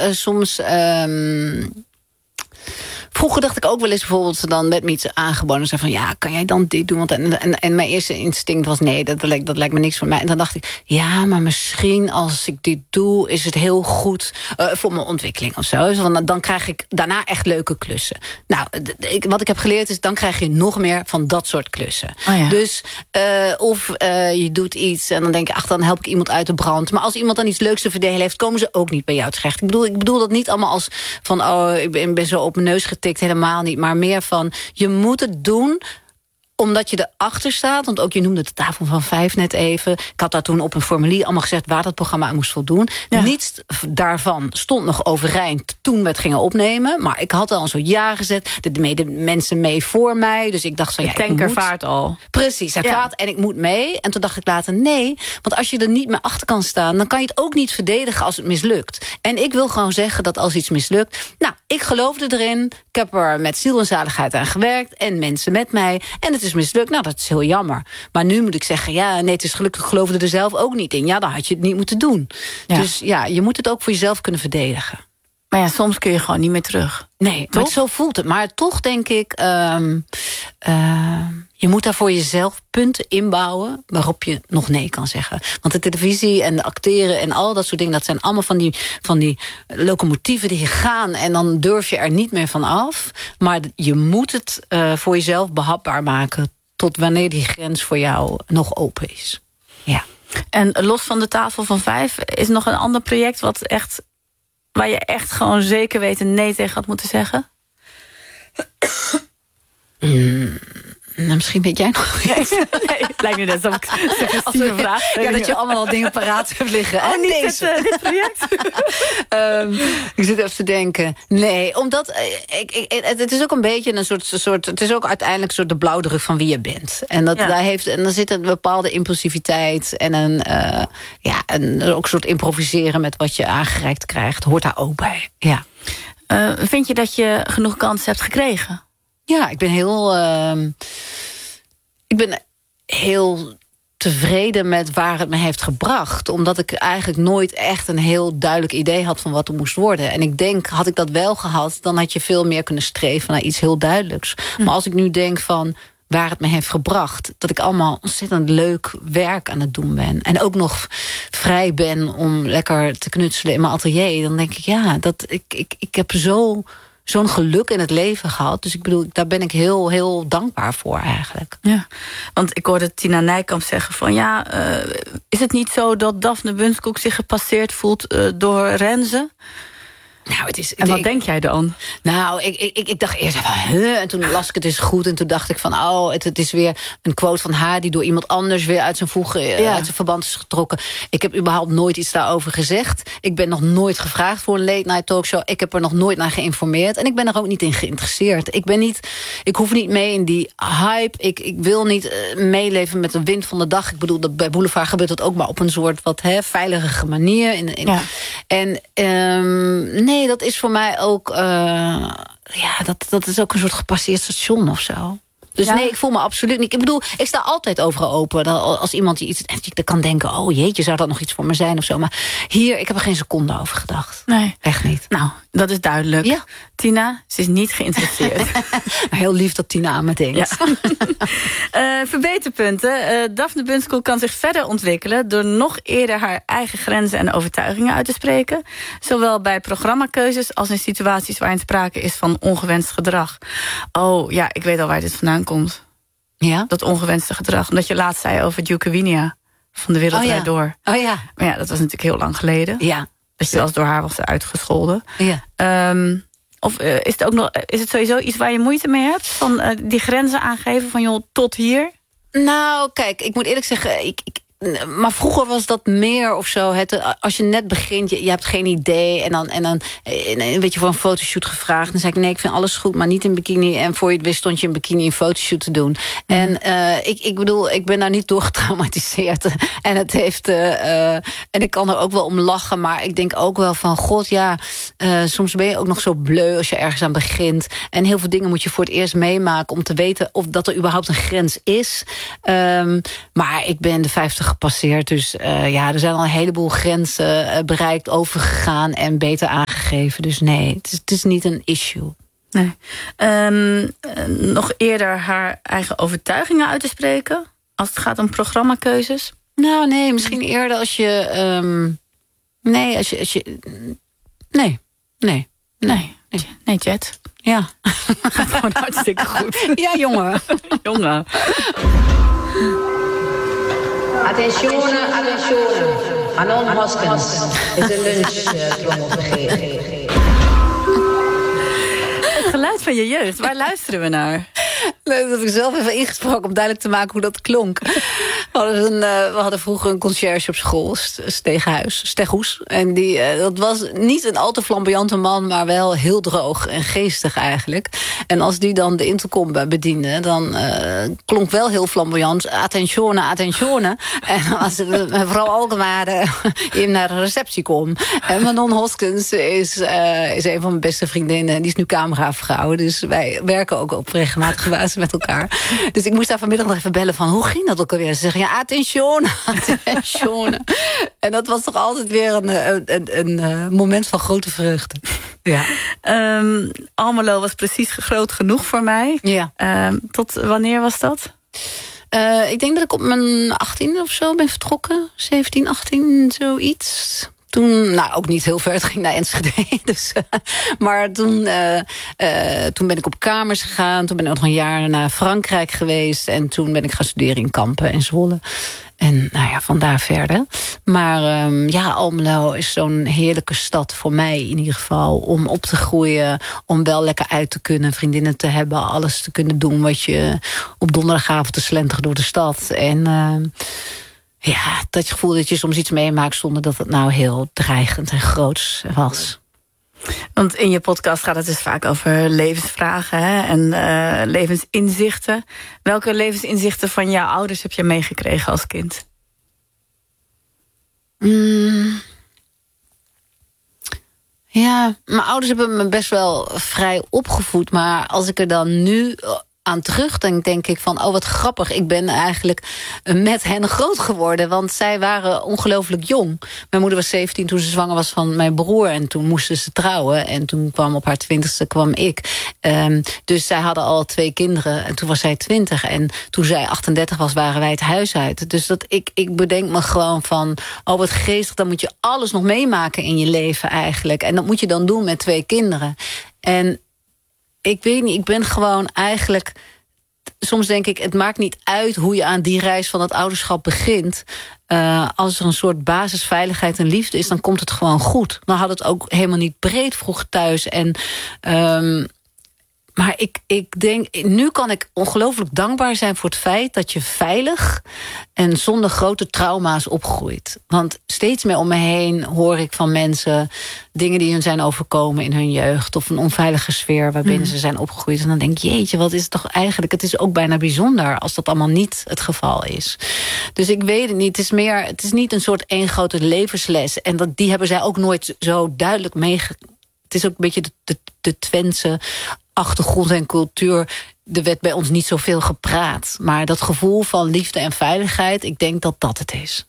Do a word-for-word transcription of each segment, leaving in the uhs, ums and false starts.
uh, soms... Um, Vroeger dacht ik ook wel eens bijvoorbeeld dan werd me iets aangeboden. Zei van ja, kan jij dan dit doen? Want en, en, en mijn eerste instinct was nee, dat, dat, lijkt, dat lijkt me niks voor mij. En dan dacht ik, ja, maar misschien als ik dit doe, is het heel goed uh, voor mijn ontwikkeling of zo. Dus dan, dan krijg ik daarna echt leuke klussen. Nou, ik, wat ik heb geleerd is, dan krijg je nog meer van dat soort klussen. Oh ja. Dus uh, of uh, je doet iets en dan denk je, ach, dan help ik iemand uit de brand. Maar als iemand dan iets leuks te verdelen heeft, komen ze ook niet bij jou terecht. Ik bedoel, ik bedoel dat niet allemaal als van, oh, ik ben, ben zo op mijn neus getikt. Helemaal niet, maar meer van, je moet het doen omdat je erachter staat. Want ook je noemde de tafel van vijf net even. Ik had daar toen op een formulier allemaal gezegd waar dat programma aan moest voldoen. Ja. Niets daarvan stond nog overeind toen we het gingen opnemen. Maar ik had al zo ja gezet. Er deden mensen mee voor mij. Dus ik dacht zo, ja, de tanker ik moet... vaart al. Precies, hij ja. vaart en ik moet mee. En toen dacht ik later, nee. Want als je er niet meer achter kan staan, dan kan je het ook niet verdedigen als het mislukt. En ik wil gewoon zeggen dat als iets mislukt, nou, ik geloofde erin. Ik heb er met ziel en zaligheid aan gewerkt. En mensen met mij. En het is mislukt. Nou, dat is heel jammer. Maar nu moet ik zeggen, ja, nee, het is gelukkig, ik geloofde er zelf ook niet in. Ja, dan had je het niet moeten doen. Ja. Dus ja, je moet het ook voor jezelf kunnen verdedigen. Maar ja, soms kun je gewoon niet meer terug. Nee, maar zo voelt het. Maar toch denk ik, um, uh, je moet daar voor jezelf punten inbouwen waarop je nog nee kan zeggen. Want de televisie en de acteren en al dat soort dingen, dat zijn allemaal van die, van die locomotieven die gaan en dan durf je er niet meer van af. Maar je moet het uh, voor jezelf behapbaar maken tot wanneer die grens voor jou nog open is. Ja. En los van de tafel van vijf is nog een ander project wat echt, waar je echt gewoon zeker weet een nee tegen had moeten zeggen? Mm, nou, misschien weet jij nog iets. Nee, het lijkt me net alsof ik een suggestieve vraag. Ja, dat je allemaal al dingen paraat hebt liggen. Oh, en niet deze. Het, uh, dit project? um, ik zit even te denken. Nee, omdat uh, ik, ik, het, het is ook een beetje een soort, soort... Het is ook uiteindelijk een soort de blauwdruk van wie je bent. En, dat, ja. daar heeft, en dan zit een bepaalde impulsiviteit en een, uh, ja, een, ook een soort improviseren met wat je aangereikt krijgt. Hoort daar ook bij. Ja. Uh, vind je dat je genoeg kansen hebt gekregen? Ja, ik ben heel... Uh, ik ben heel tevreden met waar het me heeft gebracht. Omdat ik eigenlijk nooit echt een heel duidelijk idee had van wat er moest worden. En ik denk, had ik dat wel gehad, dan had je veel meer kunnen streven naar iets heel duidelijks. Hm. Maar als ik nu denk van waar het me heeft gebracht, dat ik allemaal ontzettend leuk werk aan het doen ben. En ook nog vrij ben om lekker te knutselen in mijn atelier. Dan denk ik, ja, dat ik, ik, ik heb zo... zo'n geluk in het leven gehad. Dus ik bedoel, daar ben ik heel, heel dankbaar voor eigenlijk. Ja, want ik hoorde Tina Nijkamp zeggen van ja, uh, is het niet zo dat Daphne Bunskoek zich gepasseerd voelt uh, door Renze? Nou, het is, en wat ik, denk jij dan? Nou, ik, ik, ik dacht eerst van, huh? En toen las ik het eens goed. En toen dacht ik van, oh, het, het is weer een quote van haar die door iemand anders weer uit zijn voegen, ja. uit zijn verband is getrokken. Ik heb überhaupt nooit iets daarover gezegd. Ik ben nog nooit gevraagd voor een late night talkshow. Ik heb er nog nooit naar geïnformeerd. En ik ben er ook niet in geïnteresseerd. Ik ben niet, ik hoef niet mee in die hype. Ik, ik wil niet uh, meeleven met de wind van de dag. Ik bedoel, dat bij Boulevard gebeurt dat ook maar op een soort wat hè, veilige manier. In, in, ja. En um, nee. Nee, dat is voor mij ook... Uh, ja, dat, dat is ook een soort gepasseerd station of zo. Dus ja. nee, ik voel me absoluut niet... Ik bedoel, ik sta altijd overal open. Als iemand die iets dan kan denken... oh jeetje, zou dat nog iets voor me zijn of zo. Maar hier, ik heb er geen seconde over gedacht. Nee. Echt niet. Nou, dat is duidelijk. Ja. Tina, ze is niet geïnteresseerd. Heel lief dat Tina aan me denkt. Ja. uh, verbeterpunten. Uh, Daphne Bunskoek kan zich verder ontwikkelen... door nog eerder haar eigen grenzen en overtuigingen uit te spreken. Zowel bij programmakeuzes als in situaties waarin sprake is van ongewenst gedrag. Oh, ja, ik weet al waar dit vandaan komt. Ja? Dat ongewenste gedrag. Omdat je laatst zei over Duke Winia van De Wereld Draait oh, ja. Door. Oh ja. Maar ja, dat was natuurlijk heel lang geleden. Ja. Dat je als door haar was uitgescholden. Ja. Um, of uh, is het ook nog, is het sowieso iets waar je moeite mee hebt? Van uh, die grenzen aangeven van joh, tot hier? Nou, kijk, ik moet eerlijk zeggen, ik, ik, maar vroeger was dat meer of zo. Het, als je net begint, je, je hebt geen idee. En dan, en dan en, weet je, voor een fotoshoot gevraagd. Dan zei ik, nee, ik vind alles goed, maar niet in bikini. En voor je het wist stond je in bikini een fotoshoot te doen. Mm. En uh, ik, ik bedoel, ik ben daar niet door getraumatiseerd. En het heeft uh, uh, en ik kan er ook wel om lachen. Maar ik denk ook wel van, god ja, uh, soms ben je ook nog zo bleu als je ergens aan begint. En heel veel dingen moet je voor het eerst meemaken om te weten of dat er überhaupt een grens is. Um, maar ik ben de vijftig gepasseerd. Dus uh, ja, er zijn al een heleboel grenzen uh, bereikt, overgegaan en beter aangegeven geven. Dus nee, het is, het is niet een issue. Nee. Um, nog eerder haar eigen overtuigingen uit te spreken als het gaat om programmakeuzes? Nou, nee, misschien eerder als je... Um, nee, als je... Als je nee, nee, nee. Nee, nee, Jet. Ja. Gaat gewoon hartstikke goed. Ja, jongen. jongen. Attenzione, attenzione. Anon Hoskins is een lunchtrommel vergeten. Het geluid van je jeugd, waar luisteren we naar? Leuk dat ik zelf even ingesproken om duidelijk te maken hoe dat klonk. We hadden, een, uh, we hadden vroeger een conciërge op school, Steeghuis, Steghoes. En die, uh, dat was niet een al te flamboyante man, maar wel heel droog en geestig eigenlijk. En als die dan de intercom bediende, dan uh, klonk wel heel flamboyant. Attenzione, attenzione. En als het mevrouw Alkemaar in naar de receptie komt. En Manon Hoskins is, uh, is een van mijn beste vriendinnen. Die is nu cameravrouw. Dus wij werken ook op regelmatige basis met elkaar. Dus ik moest daar vanmiddag nog even bellen van, hoe ging dat ook alweer? Ze zeggen, ja, attenzione, attenzione. En dat was toch altijd weer een, een, een, een moment van grote vreugde. Ja. Um, Almelo was precies groot genoeg voor mij. Ja. Um, tot wanneer was dat? Uh, ik denk dat ik op mijn achttien of zo ben vertrokken. zeventien, achttien, zoiets. Toen, nou ook niet heel ver, het ging naar Enschede. Dus, uh, maar toen, uh, uh, toen ben ik op kamers gegaan. Toen ben ik nog een jaar naar Frankrijk geweest. En toen ben ik gaan studeren in Kampen en Zwolle. En nou ja, vandaar verder. Maar um, ja, Almelo is zo'n heerlijke stad voor mij in ieder geval. Om op te groeien, om wel lekker uit te kunnen, vriendinnen te hebben. Alles te kunnen doen wat je op donderdagavond te slenteren door de stad. En... Uh, ja, dat gevoel dat je soms iets meemaakt zonder dat het nou heel dreigend en groots was. Want in je podcast gaat het dus vaak over levensvragen, hè? En uh, levensinzichten. Welke levensinzichten van jouw ouders heb je meegekregen als kind? Mm. Ja, mijn ouders hebben me best wel vrij opgevoed. Maar als ik er dan nu aan terugdenk, denk ik van, oh wat grappig, ik ben eigenlijk met hen groot geworden, want zij waren ongelooflijk jong. Mijn moeder was zeventien toen ze zwanger was van mijn broer en toen moesten ze trouwen en toen kwam op haar twintigste kwam ik. Um, dus zij hadden al twee kinderen en toen was zij twintig en toen zij achtendertig was waren wij het huis uit. Dus dat ik, ik bedenk me gewoon van, oh wat geestig, dan moet je alles nog meemaken in je leven eigenlijk. En dat moet je dan doen met twee kinderen. En ik weet niet, ik ben gewoon eigenlijk... Soms denk ik, het maakt niet uit hoe je aan die reis van het ouderschap begint. Uh, als er een soort basisveiligheid en liefde is, dan komt het gewoon goed. We hadden het ook helemaal niet breed vroeger thuis. En, um, maar ik, ik denk, nu kan ik ongelooflijk dankbaar zijn voor het feit dat je veilig en zonder grote trauma's opgroeit. Want steeds meer om me heen hoor ik van mensen dingen die hun zijn overkomen in hun jeugd, of een onveilige sfeer waarbinnen mm. ze zijn opgegroeid. En dan denk ik, jeetje, wat is het toch eigenlijk? Het is ook bijna bijzonder als dat allemaal niet het geval is. Dus ik weet het niet. Het is meer, het is niet een soort één grote levensles. En dat, die hebben zij ook nooit zo duidelijk meegekregen. Het is ook een beetje de, de, de Twentse achtergrond en cultuur. Er werd bij ons niet zoveel gepraat. Maar dat gevoel van liefde en veiligheid, ik denk dat dat het is.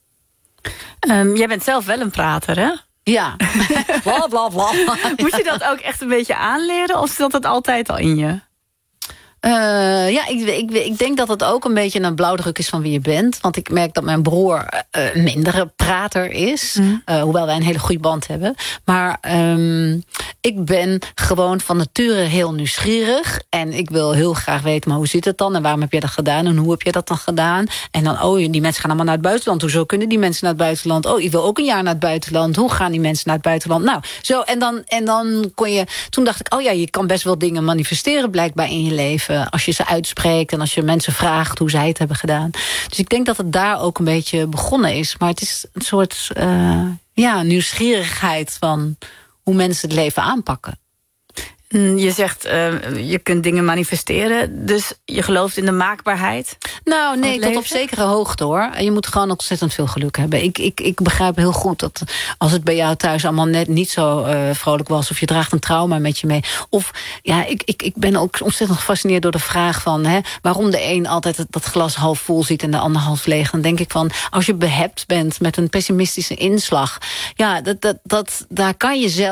Um, jij bent zelf wel een prater, hè? Ja. bla, bla, bla. Moet je dat ook echt een beetje aanleren? Of zat het altijd al in je? Uh, ja, ik, ik, ik denk dat het ook een beetje een blauwdruk is van wie je bent. Want ik merk dat mijn broer uh, een mindere prater is. Mm. Uh, hoewel wij een hele goede band hebben. Maar um, ik ben gewoon van nature heel nieuwsgierig. En ik wil heel graag weten, maar hoe zit het dan? En waarom heb je dat gedaan? En hoe heb je dat dan gedaan? En dan, oh, die mensen gaan allemaal naar het buitenland. Hoezo kunnen die mensen naar het buitenland? Oh, ik wil ook een jaar naar het buitenland. Hoe gaan die mensen naar het buitenland? Nou, zo, en dan, en dan kon je... Toen dacht ik, oh ja, je kan best wel dingen manifesteren blijkbaar in je leven. Als je ze uitspreekt en als je mensen vraagt hoe zij het hebben gedaan. Dus ik denk dat het daar ook een beetje begonnen is. Maar het is een soort uh, ja, nieuwsgierigheid van hoe mensen het leven aanpakken. Je zegt, uh, je kunt dingen manifesteren. Dus je gelooft in de maakbaarheid? Nou, nee, tot op zekere hoogte, hoor. En je moet gewoon ontzettend veel geluk hebben. Ik, ik, ik begrijp heel goed dat als het bij jou thuis allemaal net niet zo uh, vrolijk was, of je draagt een trauma met je mee. Of, ja, ik, ik, ik ben ook ontzettend gefascineerd door de vraag van, hè, waarom de een altijd dat glas half vol ziet en de ander half leeg. Dan denk ik van, als je behept bent met een pessimistische inslag, ja, dat, dat, dat, daar kan je zelf toch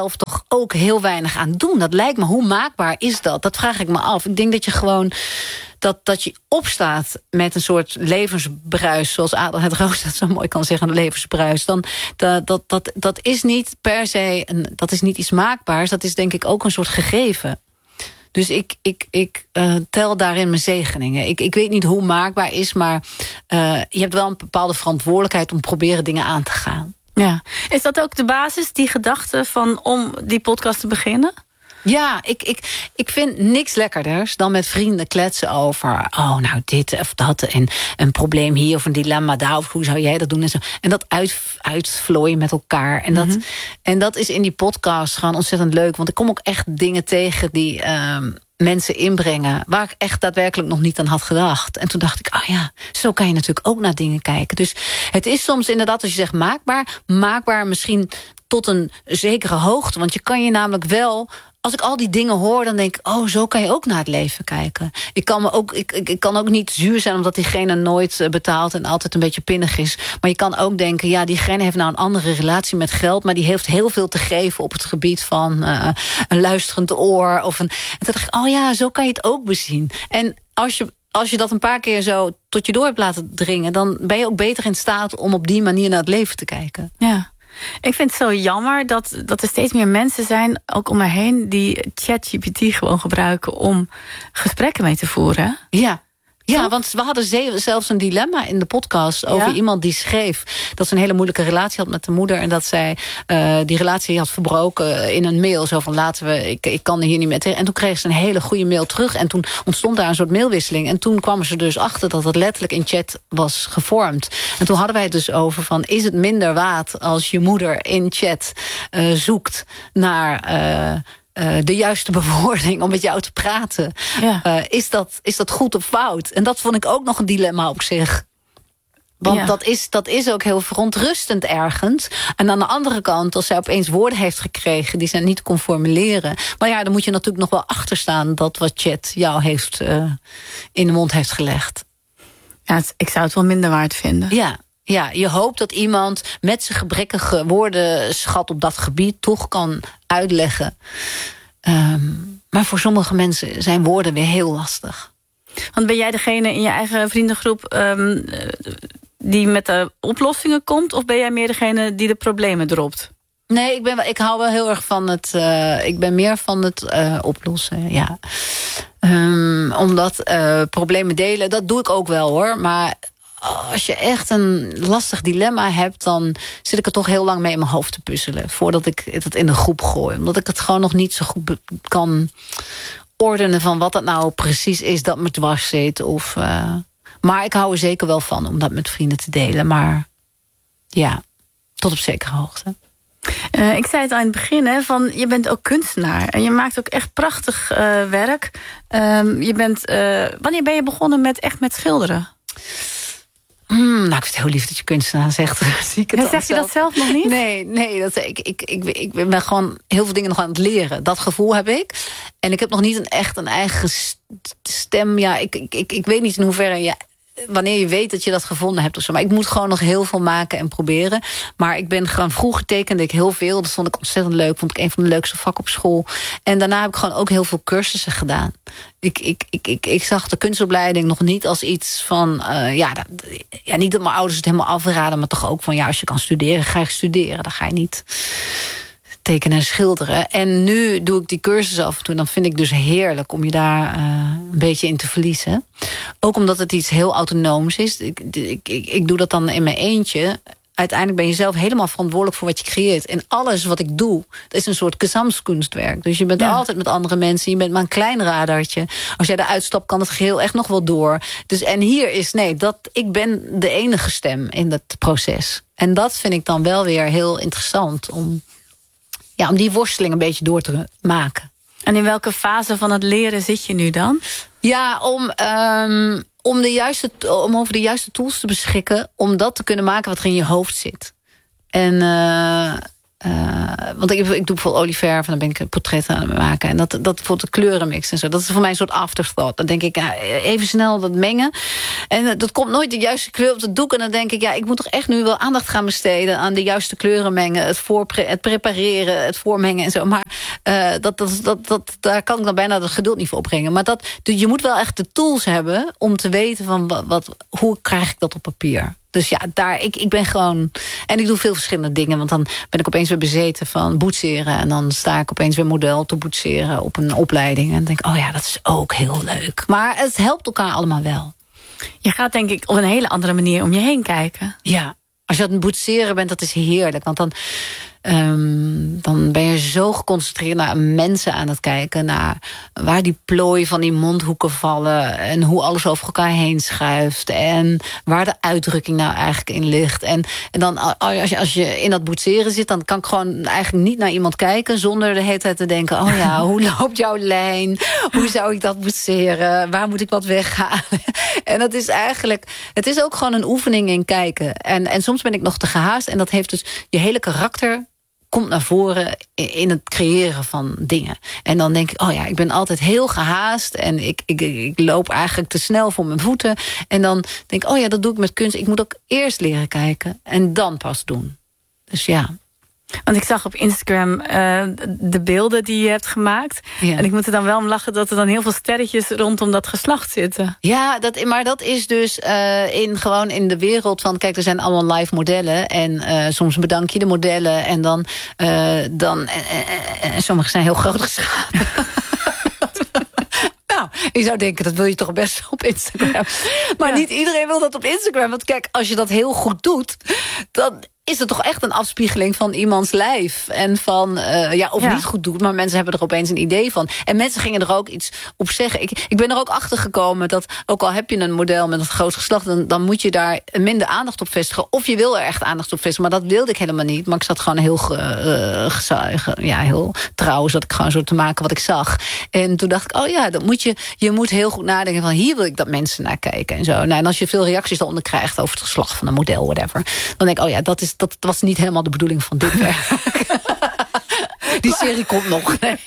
ook heel weinig aan doen. Dat lijkt me, hoe maakbaar is dat? Dat vraag ik me af. Ik denk dat je gewoon... Dat, dat je opstaat met een soort levensbruis... zoals Adel het Roos dat zo mooi kan zeggen, een levensbruis... dan dat, dat, dat, dat is niet per se een, dat is niet iets maakbaars. Dat is denk ik ook een soort gegeven. Dus ik, ik, ik uh, tel daarin mijn zegeningen. Ik, ik weet niet hoe maakbaar is, maar uh, je hebt wel een bepaalde verantwoordelijkheid... om proberen dingen aan te gaan. Ja. Is dat ook de basis, die gedachte van om die podcast te beginnen? Ja, ik, ik, ik vind niks lekkerders dan met vrienden kletsen over... oh, nou, dit of dat, en een probleem hier of een dilemma daar... of hoe zou jij dat doen en zo. En dat uit, uitvlooien met elkaar. En, mm-hmm. dat, en dat is in die podcast gewoon ontzettend leuk. Want ik kom ook echt dingen tegen die uh, mensen inbrengen... waar ik echt daadwerkelijk nog niet aan had gedacht. En toen dacht ik, oh ja, zo kan je natuurlijk ook naar dingen kijken. Dus het is soms inderdaad, als je zegt maakbaar... maakbaar misschien tot een zekere hoogte. Want je kan je namelijk wel... Als ik al die dingen hoor, dan denk ik... oh, zo kan je ook naar het leven kijken. Ik kan, me ook, ik, ik, ik kan ook niet zuur zijn omdat diegene nooit betaalt... en altijd een beetje pinnig is. Maar je kan ook denken, ja, diegene heeft nou een andere relatie met geld... maar die heeft heel veel te geven op het gebied van uh, een luisterend oor. Of een, en toen dacht ik, oh ja, zo kan je het ook bezien. En als je... Als je dat een paar keer zo tot je door hebt laten dringen... dan ben je ook beter in staat om op die manier naar het leven te kijken. Ja. Ik vind het zo jammer dat, dat er steeds meer mensen zijn... ook om me heen, die ChatGPT gewoon gebruiken... om gesprekken mee te voeren. Ja. Ja, want we hadden zelfs een dilemma in de podcast... over ja? iemand die schreef dat ze een hele moeilijke relatie had met de moeder... en dat zij uh, die relatie had verbroken in een mail. Zo van, laten we, ik, ik kan er hier niet meer tegen. En toen kreeg ze een hele goede mail terug. En toen ontstond daar een soort mailwisseling. En toen kwamen ze dus achter dat het letterlijk in chat was gevormd. En toen hadden wij het dus over van... is het minder waard als je moeder in chat uh, zoekt naar... Uh, Uh, de juiste bewoording om met jou te praten. Ja. Uh, is, dat, is dat goed of fout? En dat vond ik ook nog een dilemma op zich. Want ja. dat, is, dat is ook heel verontrustend ergens. En aan de andere kant, als zij opeens woorden heeft gekregen... die zij niet kon formuleren. Maar ja, dan moet je natuurlijk nog wel achterstaan... dat wat Chat jou heeft, uh, in de mond heeft gelegd. Ja, het, ik zou het wel minder waard vinden. Ja. Ja, je hoopt dat iemand met zijn gebrekkige woordenschat op dat gebied... toch kan uitleggen. Um, maar voor sommige mensen zijn woorden weer heel lastig. Want ben jij degene in je eigen vriendengroep... Um, die met de oplossingen komt? Of ben jij meer degene die de problemen dropt? Nee, ik, ben wel, ik hou wel heel erg van het... Uh, ik ben meer van het uh, oplossen, ja. Um, omdat uh, problemen delen, dat doe ik ook wel, hoor. Maar... als je echt een lastig dilemma hebt... dan zit ik er toch heel lang mee in mijn hoofd te puzzelen... voordat ik het in de groep gooi. Omdat ik het gewoon nog niet zo goed kan ordenen... van wat dat nou precies is dat me dwars zit. Of, uh, maar ik hou er zeker wel van om dat met vrienden te delen. Maar ja, tot op zekere hoogte. Uh, ik zei het aan het begin, hè, van je bent ook kunstenaar. En je maakt ook echt prachtig uh, werk. Uh, je bent, uh, wanneer ben je begonnen met echt met schilderen? Hmm, nou, ik vind het heel lief dat je kunstenaar zegt. Zie ik het ja, zeg je zelf. Dat zelf nog niet? Nee, nee dat, ik, ik, ik, ik ben gewoon heel veel dingen nog aan het leren. Dat gevoel heb ik. En ik heb nog niet een, echt een eigen stem. Ja, ik, ik, ik, ik weet niet in hoeverre... Ja, wanneer je weet dat je dat gevonden hebt of zo. Maar ik moet gewoon nog heel veel maken en proberen. Maar ik ben gewoon... Vroeger tekende ik heel veel. Dat vond ik ontzettend leuk. Vond ik een van de leukste vakken op school. En daarna heb ik gewoon ook heel veel cursussen gedaan. Ik, ik, ik, ik, ik zag de kunstopleiding nog niet als iets van... Uh, ja, dat, ja, niet dat mijn ouders het helemaal afraden... maar toch ook van, ja, als je kan studeren, ga je studeren. Dan ga je niet tekenen en schilderen. En nu doe ik die cursus af en toe. Dan vind ik dus heerlijk om je daar uh, een beetje in te verliezen. Ook omdat het iets heel autonooms is. Ik, ik, ik, ik doe dat dan in mijn eentje. Uiteindelijk ben je zelf helemaal verantwoordelijk voor wat je creëert. En alles wat ik doe, dat is een soort gezamskunstwerk. Dus je bent ja. altijd met andere mensen. Je bent maar een klein radartje. Als jij eruit stapt, kan het geheel echt nog wel door. Dus en hier is, nee, dat, ik ben de enige stem in dat proces. En dat vind ik dan wel weer heel interessant om... Ja, om die worsteling een beetje door te maken. En in welke fase van het leren zit je nu dan? Ja, om, um, om, de juiste, om over de juiste tools te beschikken... om dat te kunnen maken wat er in je hoofd zit. En... Uh, Uh, want ik, ik doe bijvoorbeeld olieverf en dan ben ik portretten aan het maken. En dat, dat bijvoorbeeld de kleurenmix en zo. Dat is voor mij een soort afterthought. Dan denk ik, ja, even snel dat mengen. En uh, dat komt nooit de juiste kleur op het doek. En dan denk ik, ja, ik moet toch echt nu wel aandacht gaan besteden... aan de juiste kleuren mengen, het, voorpre- het prepareren, het voormengen en zo. Maar Uh, dat, dat, dat, dat, daar kan ik dan bijna het geduld niet voor opbrengen. Maar dat, je moet wel echt de tools hebben om te weten van wat, wat, hoe krijg ik dat op papier. Dus ja, daar, ik, ik ben gewoon... En ik doe veel verschillende dingen. Want dan ben ik opeens weer bezeten van boetseren. En dan sta ik opeens weer model te boetseren op een opleiding. En dan denk ik, oh ja, dat is ook heel leuk. Maar het helpt elkaar allemaal wel. Je gaat denk ik op een hele andere manier om je heen kijken. Ja, als je aan het boetseren bent, dat is heerlijk. Want dan... Um, dan ben je zo geconcentreerd naar mensen aan het kijken. Naar waar die plooi van die mondhoeken vallen. En hoe alles over elkaar heen schuift. En waar de uitdrukking nou eigenlijk in ligt. En, en dan als je, als je in dat boetseren zit, dan kan ik gewoon eigenlijk niet naar iemand kijken. Zonder de hele tijd te denken, oh ja, hoe loopt jouw lijn? Hoe zou ik dat boetseren? Waar moet ik wat weghalen? En dat is eigenlijk, het is ook gewoon een oefening in kijken. En, en soms ben ik nog te gehaast. En dat heeft dus je hele karakter komt naar voren in het creëren van dingen. En dan denk ik, oh ja, ik ben altijd heel gehaast. En ik, ik, ik loop eigenlijk te snel voor mijn voeten. En dan denk ik, oh ja, dat doe ik met kunst. Ik moet ook eerst leren kijken en dan pas doen. Dus ja. Want ik zag op Instagram uh, de beelden die je hebt gemaakt. Ja. En ik moet er dan wel om lachen dat er dan heel veel sterretjes rondom dat geslacht zitten. Ja, dat, maar dat is dus uh, in, gewoon in de wereld van... Kijk, er zijn allemaal live modellen. En uh, soms bedank je de modellen. En dan... Uh, dan uh, uh, uh, sommige zijn heel groot geschapen. Nou, je zou denken, dat wil je toch best op Instagram. Maar ja. Niet iedereen wil dat op Instagram. Want kijk, als je dat heel goed doet... dan is het toch echt een afspiegeling van iemands lijf. En van, uh, ja, of ja. niet goed doet, maar mensen hebben er opeens een idee van. En mensen gingen er ook iets op zeggen. Ik, ik ben er ook achter gekomen dat, ook al heb je een model met een groot geslacht, dan, dan moet je daar minder aandacht op vestigen. Of je wil er echt aandacht op vestigen, maar dat wilde ik helemaal niet. Maar ik zat gewoon heel, uh, gezuigen, ja, heel trouw, zat ik gewoon zo te maken wat ik zag. En toen dacht ik, oh ja, dan moet je, je moet heel goed nadenken van, hier wil ik dat mensen naar kijken en zo. Nou, en als je veel reacties eronder krijgt over het geslacht van een model, whatever, dan denk ik, oh ja, dat is dat was niet helemaal de bedoeling van dit werk. Die serie komt nog. Nee.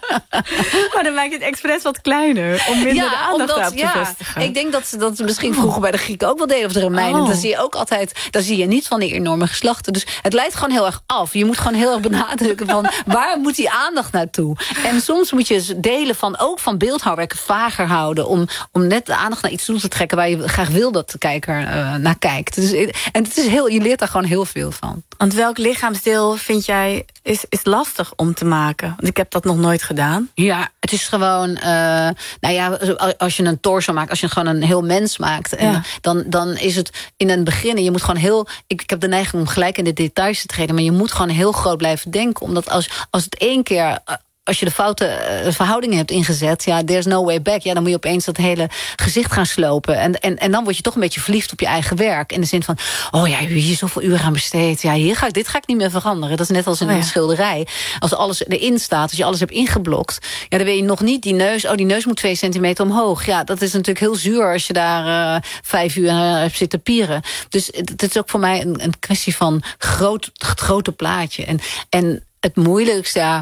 Maar dan maak je het expres wat kleiner. Om minder ja, de aandacht omdat, op te ja, vestigen. Ik denk dat ze dat misschien vroeger bij de Grieken ook wel deden. Of de Romeinen. Oh. Dan zie je ook altijd, dan zie je niet van die enorme geslachten. Dus het leidt gewoon heel erg af. Je moet gewoon heel erg benadrukken van waar moet die aandacht naartoe? En soms moet je delen van, ook van beeldhouwwerken vager houden. Om, om net de aandacht naar iets toe te trekken waar je graag wil dat de kijker uh, naar kijkt. Dus, en het is heel, je leert daar gewoon heel veel van. Want welk lichaamsdeel vind jij is, is lastig om te maken? Want ik heb dat nog nooit gedaan. Ja, het is gewoon... Uh, nou ja, als je een torso maakt, als je gewoon een heel mens maakt... En ja. dan, dan is het in het begin... je moet gewoon heel... Ik, ik heb de neiging om gelijk in de details te treden... maar je moet gewoon heel groot blijven denken. Omdat als, als het één keer... als je de foute uh, verhoudingen hebt ingezet... ja, there's no way back. Ja, dan moet je opeens dat hele gezicht gaan slopen. En, en, en dan word je toch een beetje verliefd op je eigen werk. In de zin van, oh ja, hier zoveel uren aan besteed. Ja, hier ga ik, dit ga ik niet meer veranderen. Dat is net als in oh, ja. een schilderij. Als alles erin staat, als je alles hebt ingeblokt... ja, dan weet je nog niet, die neus... oh, die neus moet twee centimeter omhoog. Ja, dat is natuurlijk heel zuur als je daar uh, vijf uur uh, hebt zitten pieren. Dus het is ook voor mij een, een kwestie van groot, het grote plaatje. En, en het moeilijkste... Ja,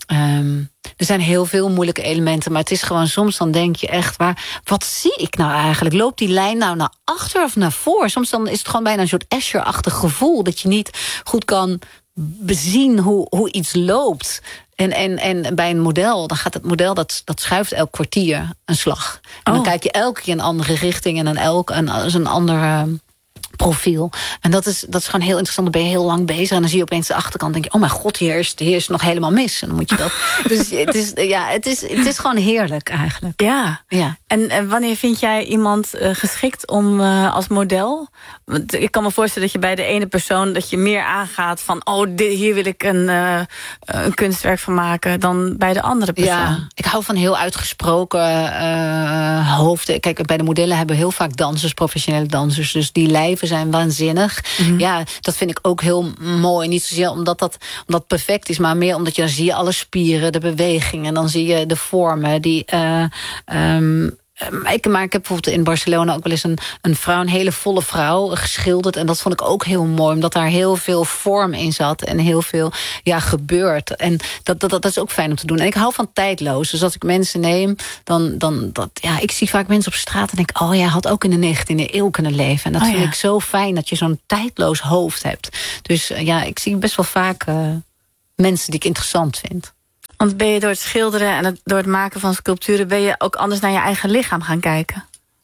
Um, er zijn heel veel moeilijke elementen, maar het is gewoon soms dan denk je echt, waar, wat zie ik nou eigenlijk? Loopt die lijn nou naar achter of naar voor? Soms dan is het gewoon bijna een soort Escher-achtig gevoel, dat je niet goed kan bezien hoe, hoe iets loopt. En, en, en bij een model, dan gaat het model, dat, dat schuift elk kwartier een slag. En oh. dan kijk je elke keer in een andere richting en dan elk een, een andere... profiel. En dat is, dat is gewoon heel interessant. Dan ben je heel lang bezig en dan zie je opeens de achterkant. Dan denk je, oh mijn god, hier is, hier is het nog helemaal mis. En dan moet je dat. Dus het is, ja, het is, het is gewoon heerlijk eigenlijk. Ja. ja. En, en wanneer vind jij iemand uh, geschikt om uh, als model? Want ik kan me voorstellen dat je bij de ene persoon dat je meer aangaat van, oh, dit, hier wil ik een, uh, een kunstwerk van maken dan bij de andere persoon. Ja, ik hou van heel uitgesproken uh, hoofden. Kijk, bij de modellen hebben we heel vaak dansers, professionele dansers. Dus die lijven zijn waanzinnig. Mm-hmm. Ja, dat vind ik ook heel mooi. Niet zozeer omdat dat, omdat het perfect is, maar meer omdat je dan zie je alle spieren, de bewegingen, dan zie je de vormen die. Uh, um, Ik, maar ik heb bijvoorbeeld in Barcelona ook wel eens een, een vrouw, een hele volle vrouw, geschilderd. En dat vond ik ook heel mooi, omdat daar heel veel vorm in zat. En heel veel ja, gebeurt. En dat, dat, dat is ook fijn om te doen. En ik hou van tijdloos. Dus als ik mensen neem, dan, dan dat, ja, ik zie vaak mensen op straat en denk, oh, jij had ook in de negentiende eeuw kunnen leven. En dat oh, vind ja. ik zo fijn, dat je zo'n tijdloos hoofd hebt. Dus uh, ja, ik zie best wel vaak uh, mensen die ik interessant vind. Want ben je door het schilderen en het, door het maken van sculpturen... ben je ook anders naar je eigen lichaam gaan kijken?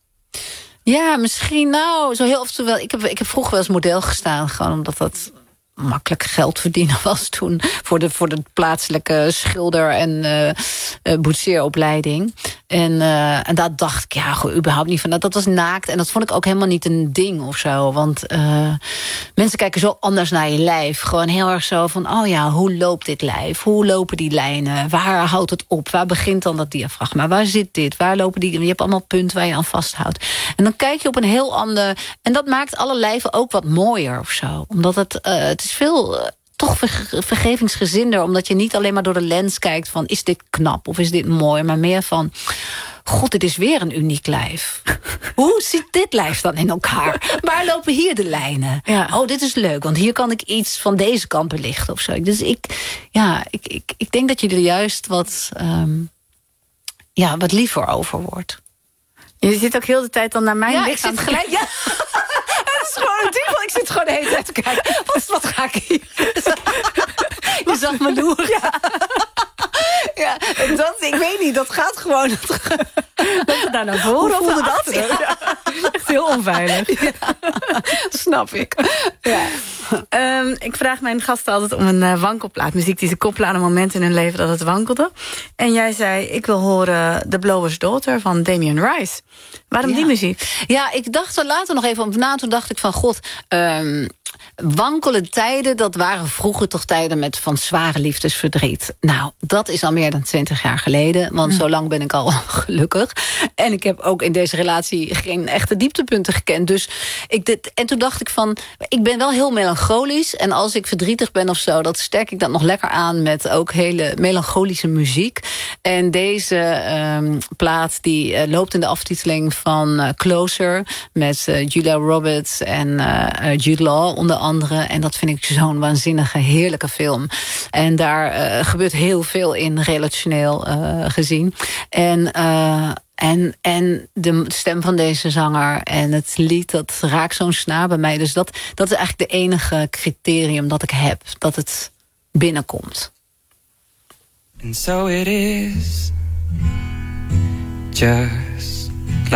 Ja, misschien nou, zo heel of toe wel. Ik heb, ik heb vroeger wel eens model gestaan, gewoon omdat dat makkelijk geld verdienen was toen voor de, voor de plaatselijke schilder- en uh, uh, boetseeropleiding. En, uh, en daar dacht ik, ja, gewoon überhaupt niet van. Dat, dat was naakt en dat vond ik ook helemaal niet een ding of zo. Want uh, mensen kijken zo anders naar je lijf. Gewoon heel erg zo van, oh ja, hoe loopt dit lijf? Hoe lopen die lijnen? Waar houdt het op? Waar begint dan dat diafragma? Waar zit dit? Waar lopen die? Je hebt allemaal punten waar je aan vasthoudt. En dan kijk je op een heel ander... En dat maakt alle lijven ook wat mooier of zo. Omdat het, uh, het is veel... Uh, toch vergevingsgezinder, omdat je niet alleen maar door de lens kijkt van, is dit knap of is dit mooi, maar meer van, god, dit is weer een uniek lijf. Hoe zit dit lijf dan in elkaar? Waar lopen hier de lijnen? Ja. Oh, dit is leuk, want hier kan ik iets van deze kant belichten of zo. Dus ik, ja, ik, ik, ik denk dat je er juist wat, um, ja, wat liever over wordt. Je zit ook heel de tijd dan naar mijn ja, lichaam. Ik zit gelijk, ja. Gewoon ik zit gewoon de hele tijd te kijken. Wat, wat ga ik hier? Je zag me loeren. Ja. Ja, dat, ik weet niet, dat gaat gewoon. Dat je daar naar voren Hoe voelde dat? Ja. Ja. Echt heel onveilig. Ja, snap ik. Ja. Um, ik vraag mijn gasten altijd om een uh, wankelplaat. Muziek die ze koppelen aan een moment in hun leven dat het wankelde. En jij zei, ik wil horen The Blower's Daughter van Damien Rice. Waarom ja. die muziek? Ja, ik dacht er later nog even op na. Toen dacht ik van, god, um, wankele tijden, dat waren vroeger toch tijden met van zware liefdesverdriet. Nou, dat is al meer dan twintig jaar geleden. Want hm. zo lang ben ik al gelukkig. En ik heb ook in deze relatie geen echte dieptepunten gekend. Dus ik dit, en toen dacht ik van, ik ben wel heel melancholisch. En als ik verdrietig ben of zo, dat sterk ik dat nog lekker aan met ook hele melancholische muziek. En deze um, plaat die uh, loopt in de aftiteling van uh, Closer met uh, Julia Roberts en uh, Jude Law onder andere. En dat vind ik zo'n waanzinnige, heerlijke film. En daar uh, gebeurt heel veel in, relationeel uh, gezien. En... Uh, En, en de stem van deze zanger en het lied, dat raakt zo'n snaar bij mij. Dus dat, dat is eigenlijk de enige criterium dat ik heb. Dat het binnenkomt. And so it is, just